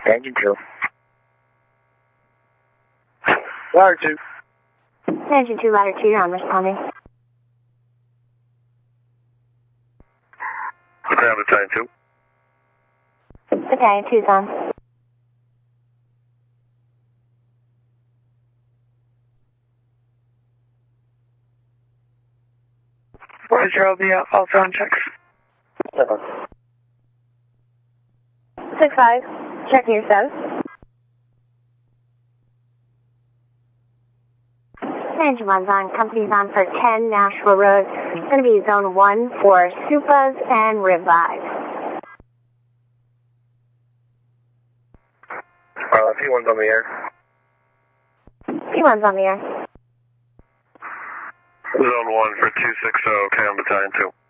Engine 2. Ladder 2. Engine 2, ladder 2, I'm responding. Ground Battalion 2. Battalion 2's on. Roger, I'll be also on checks. 6-5, checking your status. Engine 1's on, company's on for 10 Nashville Road. It's going to be zone 1 for Supas and Ribeyes. P1's on the air. P1's on the air. Zone 1 for 260, Ground Battalion 2.